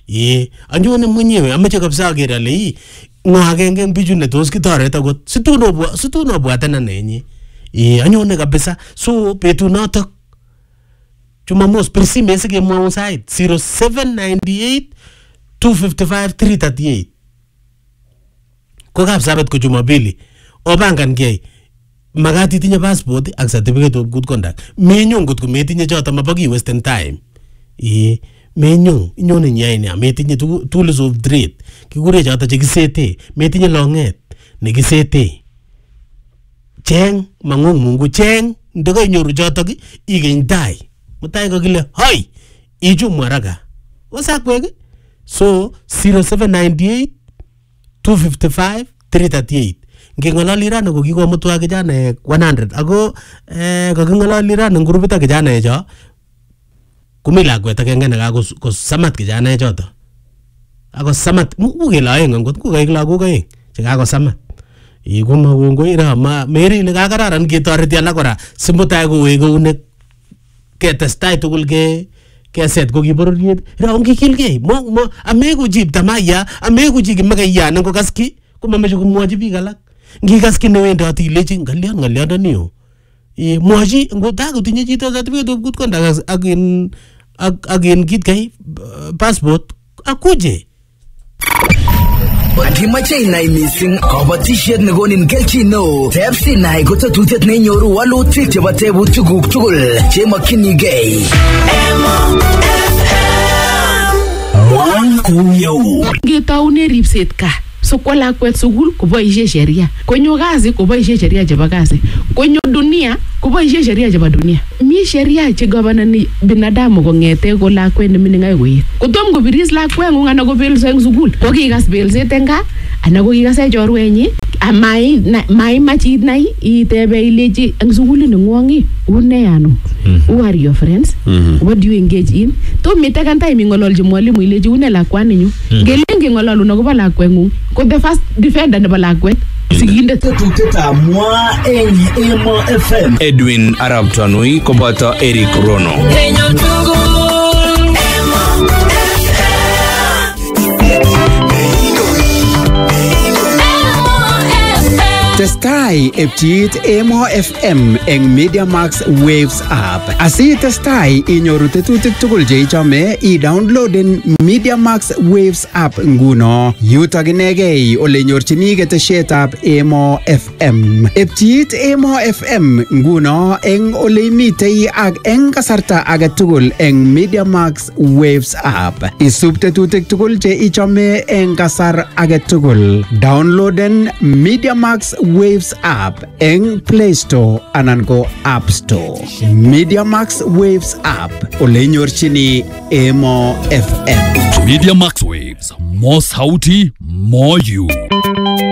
anyone mwenyewe amache kabisa ager ale ngo agenge bichu ne tos kitoret agot situn obwatena nenyi. Anyone kabisa. So betu notok Jumamos persime sige mwaun sait 0798 255 338. Ko kapsabet ko Jumapili obangan gei magat itinye passport ak certificate of good conduct. Menyo ngot ko metinye choto mabaki waste time. Menyo inyone nyaini metinye tools of trade kikure choto chekisete metinye longet nekisete cheng mangung mungu cheng ndoko inyoru choto igeny tai mutai ko kile hoi ichum haraka wasakwek. So 0798 255 338 ngengololi rano ko kikomutwa kijana 100 ako kakingololi rano grupit ak kijana echo kumi lakwet agenge nekakosamat kijana echoto ako samat mukele aeng angot kukaik lagok aeng chekakosamat. Ikoma kongoi rama meri ile kakararan ketoreti alak kora simutai kowe kounek ketestai tugul keset ko kibororiet ra ongikilgei mo amegu jib tamaya amegu jig magaya nango kaski kumameche kumwochi biik alak ngikaski newendoti ilechi ngaliondoniyo mwochi ngotakotinye chito certificate of good conduct ak in kit kai passport akuje. Akimache inai missing kabatishet nekonin kelchin neo. Teb sinai ko tetutiet nenyoru walutik chebo tebutikuk tugul chemakchinigei. Ngetaune ripset ka so kwa lakwet sukul koboishe sheria, konyo kazi koboishe sheria chebo kazi, konyo dunia koboishe sheria chebo dunia. Mi sheria che governani binadamu kongete ko lakwet ne mining akoi koet. Kotom kobiris lakweng'ung anan kobelso eng sukul ko kikas belset eng gaa anan ko kikase chorwenyi amai inai itebe ilechi eng sukulit neng'wong une ano. Who are your friends? What do you engage in? To mitekan time ngololji mwalimu ilechi une lakwaninyu. Ngelenge ngololun akobo lakweng'ung ko the first defender nebo lakwet sigindet. Tetutietab mwa eng Emo FM. Edwin Arab Tanui koboto Eric Rono. Testai epchit Emo FM eng Media Max Waves app. Asi testai inyoru tetutik tugul che ichome i-downloaden Media Max Waves app nguno. Yutok inegei ole nyorchini ketesietab Emo FM. Epchit Emo FM nguno eng ole imitei ak eng kasarta age tugul eng Media Max Waves app. Isub tetutik tugul che ichome eng kasar age tugul. Downloaden Media Max Waves app eng Play Store anan ko App Store. Media Max Waves app ole nyorchini Emo FM. Media Max Waves, more sauti, more you.